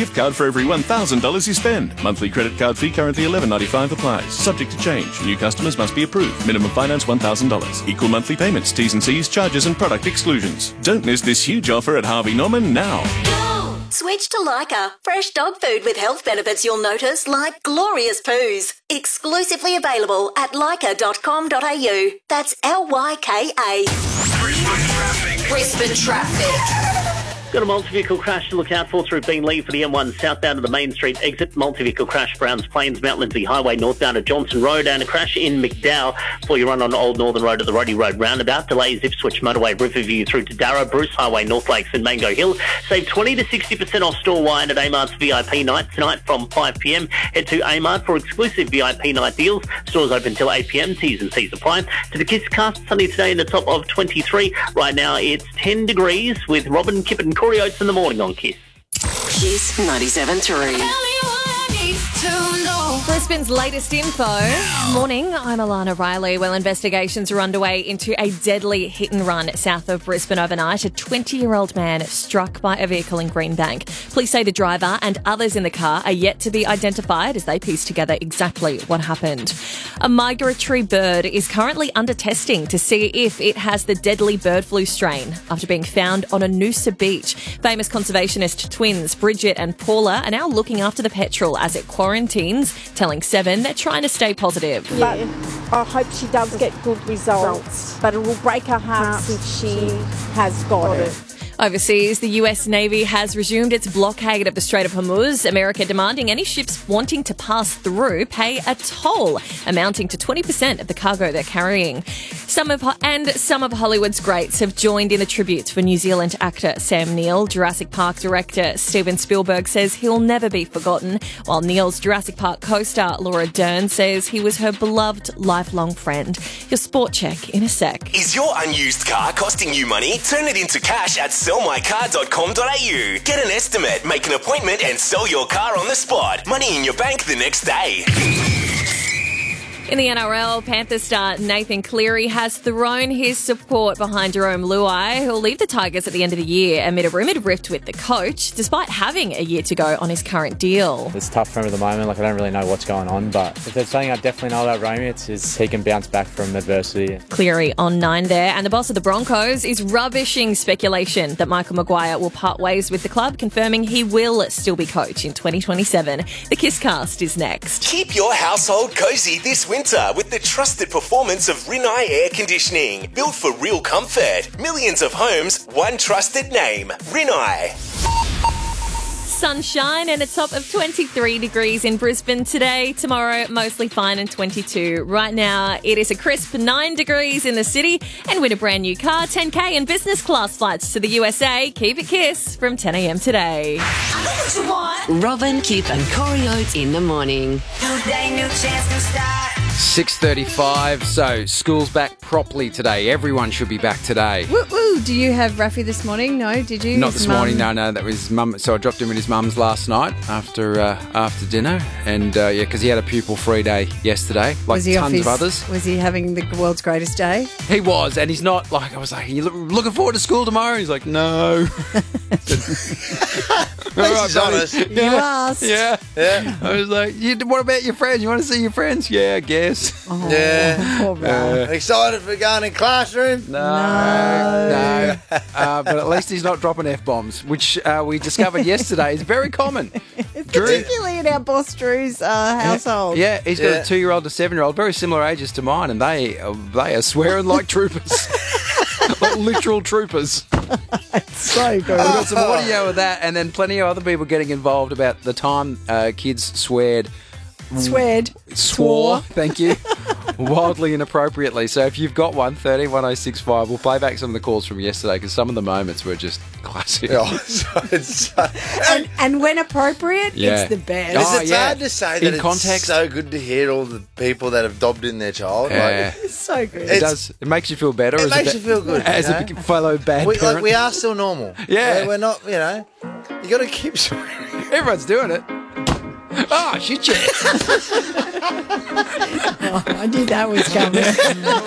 gift card for every $1,000 you spend. Monthly credit card fee currently $11.95 applies. Subject to change. New customers must be approved. Minimum finance $1,000. Equal monthly payments, T's and C's, charges and product exclusions. Don't miss this huge offer at Harvey Norman now. Switch to Lyca. Fresh dog food with health benefits you'll notice, like glorious poos. Exclusively available at lyca.com.au. That's Lyka. Brisbane traffic. Got a multi-vehicle crash to look out for through Beenleigh for the M1 southbound to the Main Street exit. Multi-vehicle crash, Browns Plains, Mount Lindesay Highway northbound to Johnson Road, and a crash in McDowell before you run on Old Northern Road at the Roddy Road roundabout. Delays Ipswich Motorway, Riverview through to Darra, Bruce Highway, North Lakes and Mango Hill. Save 20 to 60% off store-wide at Amart's VIP night tonight from 5pm. Head to Amart for exclusive VIP night deals. Stores open till 8pm. T's and C's apply. To the Kiss cast, sunny today in the top of 23. Right now it's 10 degrees with Robin, Kip and Corey Oates in the morning on Kiss. Kiss 97.3. Brisbane's latest info. Morning, I'm Alana Riley. Well, investigations are underway into a deadly hit and run south of Brisbane overnight. A 20-year-old man struck by a vehicle in Greenbank. Police say the driver and others in the car are yet to be identified as they piece together exactly what happened. A migratory bird is currently under testing to see if it has the deadly bird flu strain after being found on a Noosa beach. Famous conservationist twins Bridget and Paula are now looking after the petrel as it quarantines, telling Seven they're trying to stay positive. But I hope she does get good results. But it will break her heart since she has got it. Overseas, the US Navy has resumed its blockade of the Strait of Hormuz, America demanding any ships wanting to pass through pay a toll amounting to 20% of the cargo they're carrying. Some of Hollywood's greats have joined in the tributes for New Zealand actor Sam Neill. Jurassic Park director Steven Spielberg says he'll never be forgotten, while Neill's Jurassic Park co-star Laura Dern says he was her beloved lifelong friend. Your sport check in a sec. Is your unused car costing you money? Turn it into cash at sellmycar.com.au. Get an estimate, make an appointment and sell your car on the spot. Money in your bank the next day. In the NRL, Panthers star Nathan Cleary has thrown his support behind Jerome Luai, who'll leave the Tigers at the end of the year amid a rumoured rift with the coach, despite having a year to go on his current deal. It's tough for him at the moment. I don't really know what's going on, but if there's something I definitely know about Romy, it's he can bounce back from adversity. Cleary on 9 there, and the boss of the Broncos is rubbishing speculation that Michael Maguire will part ways with the club, confirming he will still be coach in 2027. The Kiss Cast is next. Keep your household cosy this winter with the trusted performance of Rinnai Air Conditioning. Built for real comfort. Millions of homes, one trusted name. Rinnai. Sunshine and a top of 23 degrees in Brisbane today. Tomorrow, mostly fine and 22. Right now, it is a crisp 9 degrees in the city. And win a brand new car, 10K and business class flights to the USA. Keep it Kiss from 10 a.m. today. Robin, Kip and Corey Oates in the morning. 6:35, so school's back properly today. Everyone should be back today. Woo woo! Do you have Rafi this morning? No, did you? Not this morning, no, that was mum. So I dropped him at his mum's last night after dinner, and because he had a pupil-free day yesterday, like tons of others. Was he having the world's greatest day? He was, and he's not like, I was like, are you looking forward to school tomorrow? He's like, no. All right, honest. You asked. Yeah. I was like, what about your friends? You want to see your friends? Yeah, I guess. Oh, yeah. Poor Ralph. Excited for going in classroom? No. But at least he's not dropping F-bombs, which we discovered yesterday is very common. Particularly in our boss Drew's household. Yeah, he's got a 2-year-old to 7-year-old, very similar ages to mine, and they are swearing like troopers. Like literal troopers. It's so good. We've got some audio of that, and then plenty of other people getting involved about the time kids swore, thank you, wildly inappropriately. So if you've got one, 131065, we'll play back some of the calls from yesterday because some of the moments were just classic. And when appropriate, it's the best. It's hard to say that it's so good to hear all the people that have dobbed in their child. Yeah. It's so good. It does. It makes you feel better. It makes you feel good. As a fellow bad parent. We are still normal. Yeah. We're not, you got to keep swearing. Everyone's doing it. Oh, shit. I knew that was coming.